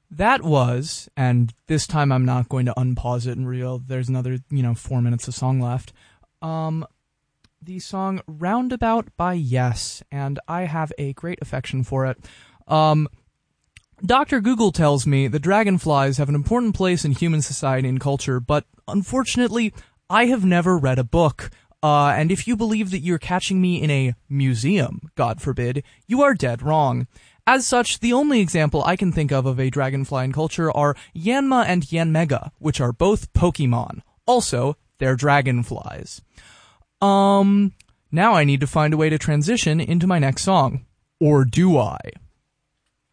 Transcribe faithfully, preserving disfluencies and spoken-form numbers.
That was, and this time I'm not going to unpause it and real. There's another, you know, four minutes of song left. Um, the song Roundabout by Yes, and I have a great affection for it. Um, Doctor Google tells me that dragonflies have an important place in human society and culture, but unfortunately, I have never read a book. Uh, and if you believe that you're catching me in a museum, God forbid, you are dead wrong. As such, the only example I can think of of a dragonfly in culture are Yanma and Yanmega, which are both Pokemon. Also, they're dragonflies. Um, now I need to find a way to transition into my next song. Or do I?